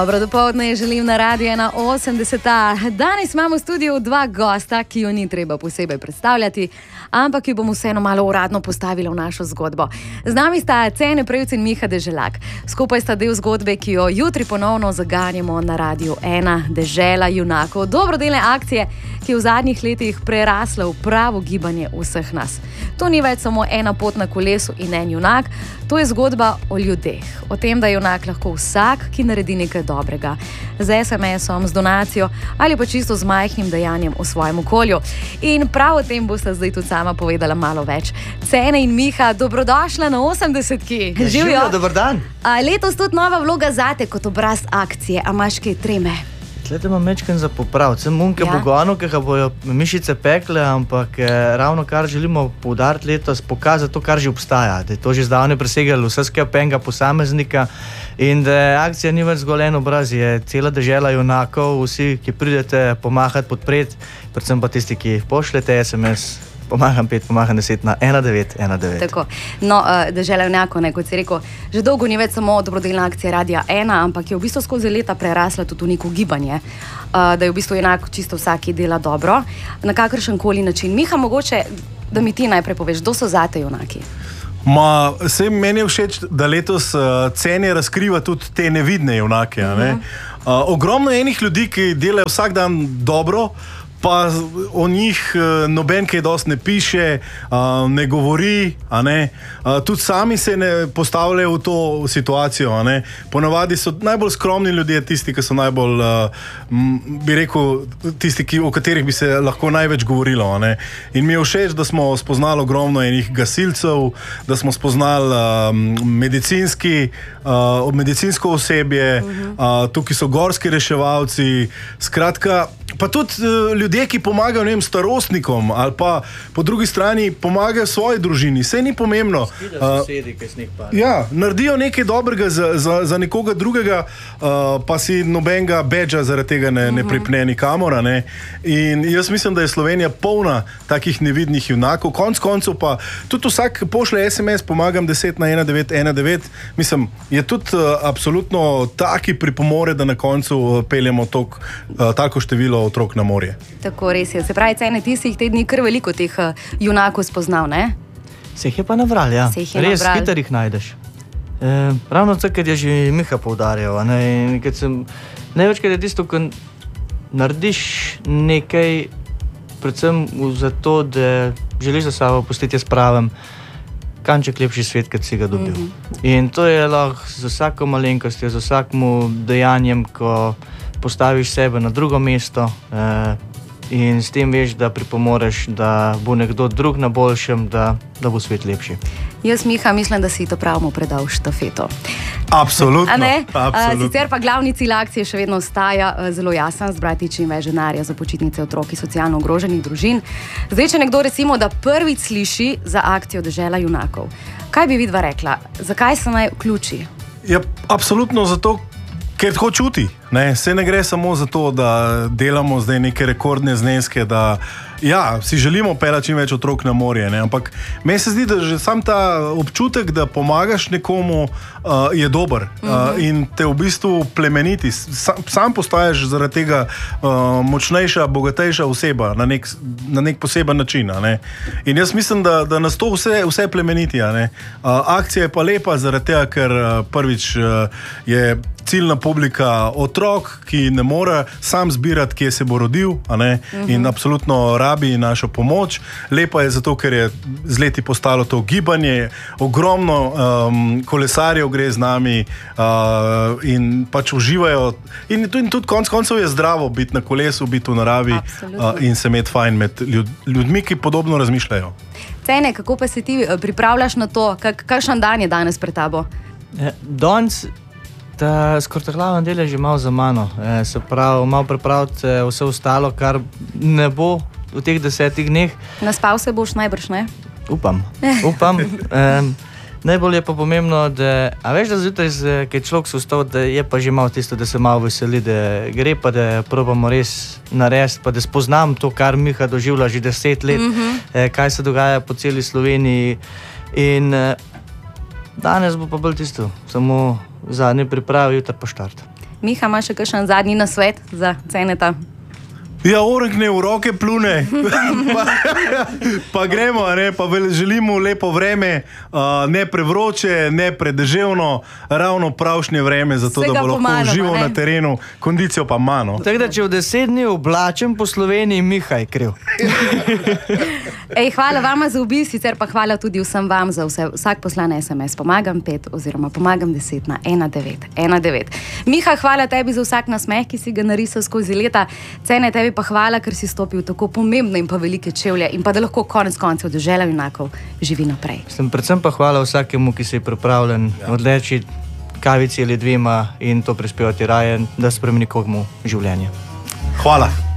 Dobro dopoldne, želim na Radio 81. Danes imamo v studiu dva gosta, ki jo ni treba posebej predstavljati, ampak jo bomo vseeno malo uradno postavili v našo zgodbo. Z nami sta Cene Prevc in Miha Deželak. Skupaj sta del zgodbe, ki jo jutri ponovno zaganjamo na Radio 1, Dežela junakov. Dobrodelne akcije, ki je v zadnjih letih prerasla v pravo gibanje vseh nas. To ni več samo ena pot na kolesu in en junak, to je zgodba o ljudeh. O tem, da je junak lahko vsak, ki naredi nekaj dobrega. Z SMS-om, z donacijo ali pa čisto z majhnim dejanjem v svojem okolju. In prav o tem bosta zdaj tudi sama povedala malo več. Cene in Miha, dobrodošla na 80-ki. Živjo, dober dan. Letos tudi nova vloga zate kot obraz akcije. A imaš kaj treme? Tlete imam mečken za popraviti. Sem munke bogonu, ki ga bojo mišice pekle, ampak ravno kar želimo poudariti letos, pokazati to, kar že obstaja. Da je to že zdavne presegalo vse sklepenega posameznika in da akcija ni več zgolj en obraz, je cela dežela junakov, vsi, ki pridete pomahati, podpreti, predvsem pa tisti, ki pošljete SMS. Pomagam 5, pomagam 10 na 1919. Tako. No, Dežela junakov, kot si rekel, že dolgo ni več samo dobrodelna akcija Radia 1, ampak je v bistvu skozi leta prerasla tudi v neko gibanje, da je v bistvu enako čisto vsaki dela dobro, na kakršen koli način. Miha, mogoče, da mi ti najprej poveš, kdo so zate junaki? Meni je všeč, da letos Cene razkriva tudi te nevidne junake. Ogromno enih ljudi, ki delajo vsak dan dobro, pa o njih noben kaj dosti ne piše, ne govori, tudi sami se ne postavljajo v to situacijo. Ponavadi so najbolj skromni ljudje tisti, ki so najbolj, bi rekel, tisti, o katerih bi se lahko največ govorilo. In mi je všeč, da smo spoznali ogromno enih gasilcev, da smo spoznali medicinsko osebje, tukaj so gorski reševalci, skratka, pa tudi ljudje, ki pomagajo, ne vem, starostnikom ali pa po drugi strani pomagajo svoji družini. Saj ni pomembno. Naredijo nekaj dobrega za nekoga drugega, pa si nobenega bedža zaradi tega ne pripne nikamor. In jaz mislim, da je Slovenija polna takih nevidnih junakov. Konec koncev pa tudi vsak pošlje SMS, pomagam 10 na 1919. Mislim, je tudi absolutno taki pripomore, da na koncu peljemo tako število otrok na morje. Tako, res je. Se pravi, Cene, ti si jih te dni kar veliko teh junakov spoznal, ne? Se jih je pa nabral, ja. Res, hitro jih najdeš. Ravno tako, kot je že Miha poudarjal. Največkrat je tisto, ko narediš nekaj, predvsem zato, da želiš za sabo pustiti s pravem kanček lepši svet, kot si ga dobil. In to je lahko z vsako malenkostjo, z vsakim dejanjem, ko postaviš sebe na drugo mesto in s tem veš, da pripomoreš, da bo nekdo drug na boljšem, da bo svet lepši. Jaz, Miha, mislim, da si to pravimo predal štafeto. Absolutno. Sicer pa glavni cilj akcije še vedno ostaja zelo jasen, zbrati čim več denarja za počitnice otrok iz socialno ogroženih družin. Zdaj, če nekdo recimo, da prvič sliši za akcijo Dežela junakov, kaj bi vidva rekla? Zakaj se naj vključi? Ja, absolutno zato, ker tako čuti. Se ne gre samo za to, da delamo zdaj neke rekordne zneske, da si želimo peljati čim več otrok na morje, ampak meni se zdi, da že sam ta občutek, da pomagaš nekomu, je dober in te v bistvu plemeniti. Sam postaješ zaradi tega močnejša, bogatejša oseba na nek poseben način. In jaz mislim, da nas to vse plemeniti. Akcija je pa lepa zaradi tega, ker prvič je ciljna publika otrok, ki ne more sam zbirati, kje se bo rodil, in absolutno rabi našo pomoč. Lepa je zato, ker je z leti postalo to gibanje, ogromno kolesarjev gre z nami in pač uživajo. In tudi konec koncev je zdravo biti na kolesu, biti v naravi in se imeti fajn med ljudmi, ki podobno razmišljajo. Cene, kako pa se ti pripravljaš na to? Kakšen dan je danes pred tabo? Danes skortaglaven del je že malo za mano. Se pravi, malo pripraviti vse ostalo, kar ne bo v teh 10 dneh. Naspal se boš najbrž, ne? Upam. Najbolj je pa pomembno, da veš, da zjutraj, ko je človek se vstal, da je pa že malo tisto, da se malo veseli, da gre pa, da probamo res narediti, pa da spoznam to, kar Miha doživlja že 10 let, kaj se dogaja po celi Sloveniji. In danes bo pa bolj tisto, samo zadnje priprave, jutri pa štart. Miha, ima še kakšen zadnji nasvet za Ceneta? Ja, oregne v roke plune, pa gremo, ne? Pa želimo lepo vreme, ne prevroče, ne predeževno, ravno pravšnje vreme, zato da bo lahko živo na terenu, kondicijo pa manj. Tako da, če v 10 dni oblačem po Sloveniji, Miha je kriv. Hvala vama za obisk, sicer pa hvala tudi vsem vam za vsak poslan SMS. Pomagam 5 oziroma pomagam 10 na 1919. Miha, hvala tebi za vsak nasmeh, ki si ga narisal skozi leta. Cene tebi pa hvala, ker si stopil tako pomembne in pa velike čevlje in pa da lahko konec koncev dežela junakov živi naprej. Predvsem pa hvala vsakemu, ki se je pripravljen odleči kavici ali dvema in to prispevati raje, da spremeni komu življenje. Hvala.